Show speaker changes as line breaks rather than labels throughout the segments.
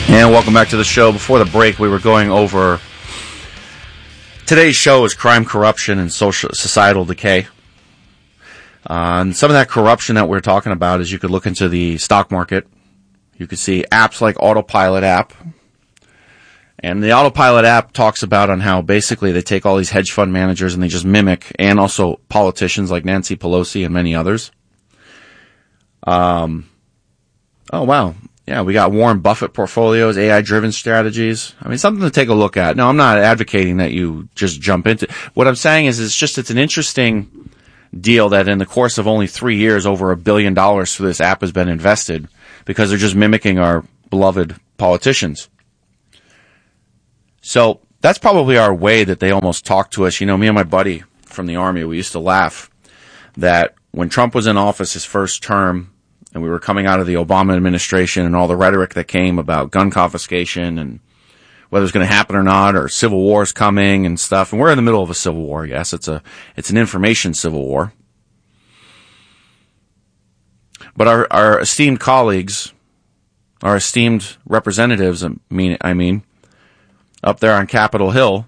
And welcome back to the show. Before the break, we were going over today's show is crime, corruption, and societal decay. And some of that corruption that we're talking about is you could look into the stock market. You could see apps like Autopilot app. And the Autopilot app talks about on how basically they take all these hedge fund managers and they just mimic, and also politicians like Nancy Pelosi and many others. Oh, wow. Yeah, we got Warren Buffett portfolios, AI-driven strategies. I mean, something to take a look at. No, I'm not advocating that you just jump into. What I'm saying is it's an interesting deal that in the course of only 3 years, over $1 billion for this app has been invested because they're just mimicking our beloved politicians. So that's probably our way that they almost talk to us. You know, me and my buddy from the Army, we used to laugh that when Trump was in office his first term, and we were coming out of the Obama administration and all the rhetoric that came about gun confiscation and whether it's going to happen or not, or civil wars coming and stuff. And we're in the middle of a civil war. Yes, it's an information civil war. But our esteemed colleagues, our esteemed representatives, I mean, up there on Capitol Hill,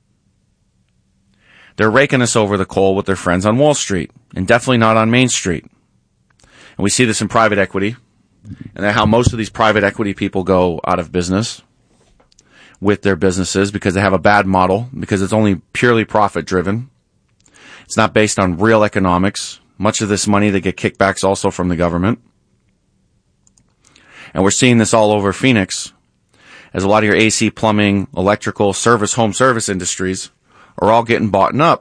they're raking us over the coal with their friends on Wall Street, and definitely not on Main Street. And we see this in private equity, and how most of these private equity people go out of business with their businesses because they have a bad model, because it's only purely profit driven. It's not based on real economics. Much of this money, they get kickbacks also from the government. And we're seeing this all over Phoenix, as a lot of your AC, plumbing, electrical, home service industries are all getting bought up.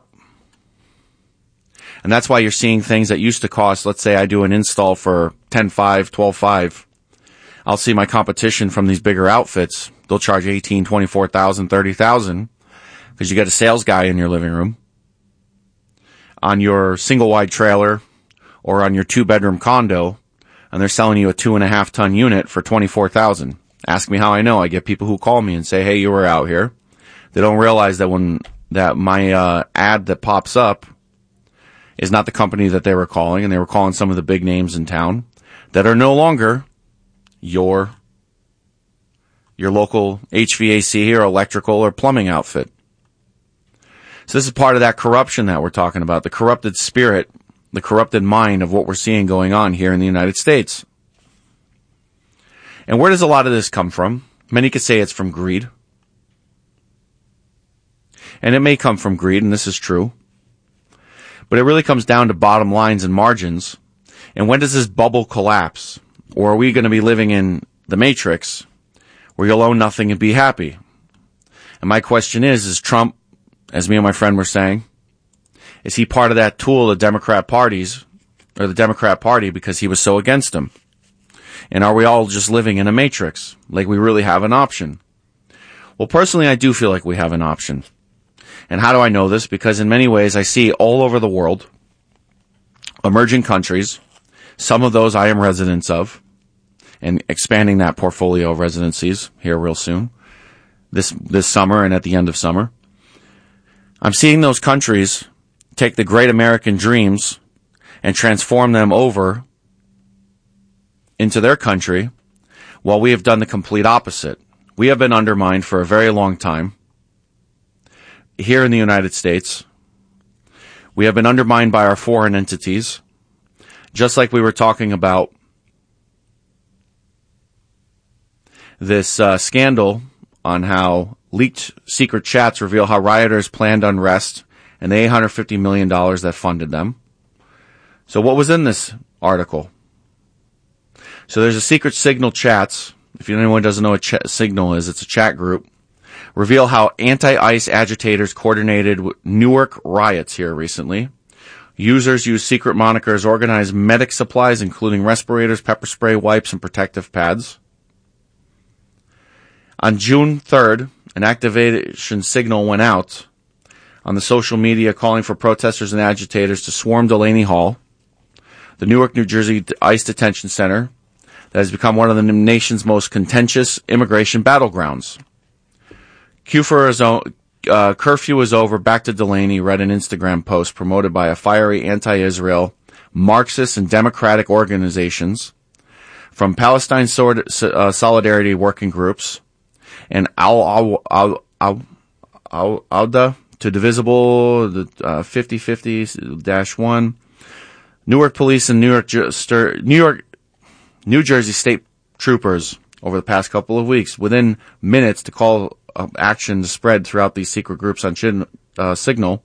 And that's why you're seeing things that used to cost, let's say I do an install for $10,500, $12,500. I'll see my competition from these bigger outfits. They'll charge $18,000, $24,000, $30,000 because you got a sales guy in your living room. On your single wide trailer or on your 2-bedroom condo, and they're selling you a 2.5 ton unit for $24,000. Ask me how I know. I get people who call me and say, hey, you were out here. They don't realize that my ad that pops up is not the company that they were calling, and they were calling some of the big names in town that are no longer your local HVAC or electrical or plumbing outfit. So this is part of that corruption that we're talking about, the corrupted spirit, the corrupted mind of what we're seeing going on here in the United States. And where does a lot of this come from? Many could say it's from greed. And it may come from greed, and this is true. But it really comes down to bottom lines and margins. And when does this bubble collapse? Or are we going to be living in the Matrix where you'll own nothing and be happy? And my question is Trump, as me and my friend were saying, is he part of that tool of Democrat parties, or the Democrat Party, because he was so against him? And are we all just living in a matrix, like we really have an option? Well, personally, I do feel like we have an option. And how do I know this? Because in many ways, I see all over the world, emerging countries, some of those I am residents of, and expanding that portfolio of residencies here real soon, this summer and at the end of summer. I'm seeing those countries take the great American dreams and transform them over into their country, while we have done the complete opposite. We have been undermined for a very long time. Here in the United States, we have been undermined by our foreign entities, just like we were talking about this scandal on how leaked secret chats reveal how rioters planned unrest and the $850 million that funded them. So what was in this article? So there's a secret Signal chats. If anyone doesn't know what Signal is, it's a chat group. Reveal how anti-ICE agitators coordinated Newark riots here recently. Users use secret monikers, organized medic supplies, including respirators, pepper spray, wipes, and protective pads. On June 3rd, an activation signal went out on the social media calling for protesters and agitators to swarm Delaney Hall, the Newark, New Jersey ICE detention center that has become one of the nation's most contentious immigration battlegrounds. Curfew is over, back to Delaney, read an Instagram post promoted by a fiery anti-Israel, Marxist, and Democratic organizations from Palestine Solidarity Working Groups and Al-Awda to Divisible, the 5050-1, Newark Police and New Jersey State Troopers over the past couple of weeks, within minutes to call action to spread throughout these secret groups on Signal.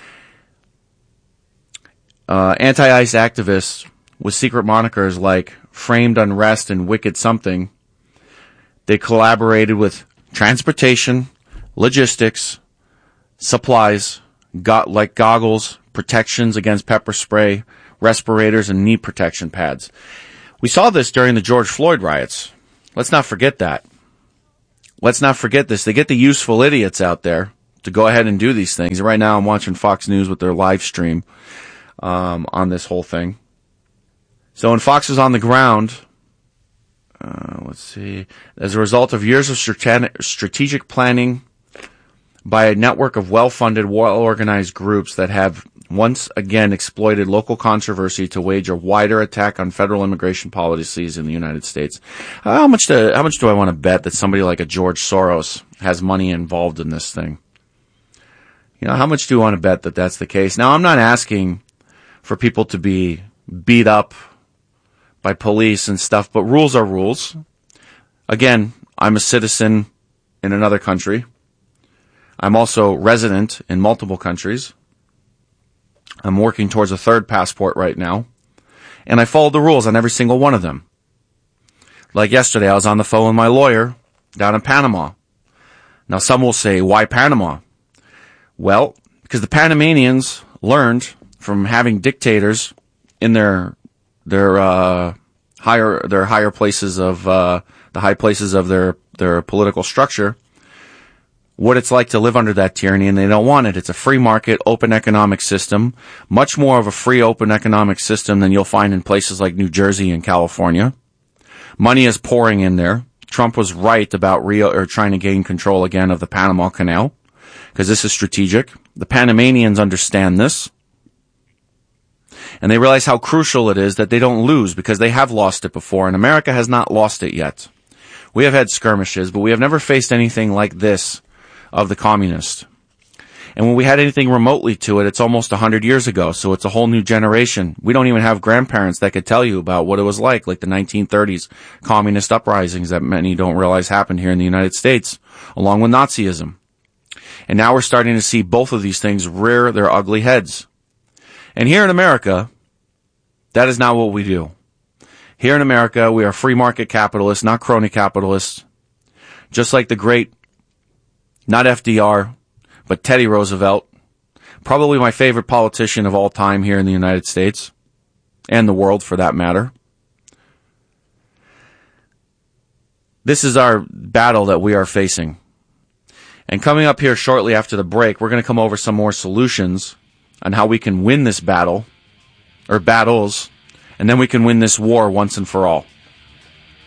Anti-ICE activists with secret monikers like Framed Unrest and Wicked Something. They collaborated with transportation, logistics, supplies, like goggles, protections against pepper spray, respirators, and knee protection pads. We saw this during the George Floyd riots. Let's not forget that. Let's not forget this. They get the useful idiots out there to go ahead and do these things. Right now I'm watching Fox News with their live stream on this whole thing. So when Fox was on the ground, let's see, as a result of years of strategic planning by a network of well-funded, well-organized groups that have once again exploited local controversy to wage a wider attack on federal immigration policies in the United States. How much do I want to bet that somebody like a George Soros has money involved in this thing? You know, how much do you want to bet that that's the case? Now, I'm not asking for people to be beat up by police and stuff, but rules are rules. Again, I'm a citizen in another country. I'm also resident in multiple countries. I'm working towards a third passport right now. And I followed the rules on every single one of them. Like yesterday, I was on the phone with my lawyer down in Panama. Now, some will say, why Panama? Well, because the Panamanians learned from having dictators in their higher places of the high places of their political structure, what it's like to live under that tyranny, and they don't want it. It's a free market, open economic system, much more of a free, open economic system than you'll find in places like New Jersey and California. Money is pouring in there. Trump was right about trying to gain control again of the Panama Canal, because this is strategic. The Panamanians understand this, and they realize how crucial it is that they don't lose, because they have lost it before, and America has not lost it yet. We have had skirmishes, but we have never faced anything like this of the communists. And when we had anything remotely to it, it's almost 100 years ago, so it's a whole new generation. We don't even have grandparents that could tell you about what it was like the 1930s communist uprisings that many don't realize happened here in the United States, along with Nazism. And now we're starting to see both of these things rear their ugly heads. And here in America, that is not what we do. Here in America, we are free market capitalists, not crony capitalists. Just like the great, not FDR, but Teddy Roosevelt, probably my favorite politician of all time here in the United States, and the world for that matter. This is our battle that we are facing. And coming up here shortly after the break, we're going to come over some more solutions on how we can win this battle, or battles, and then we can win this war once and for all.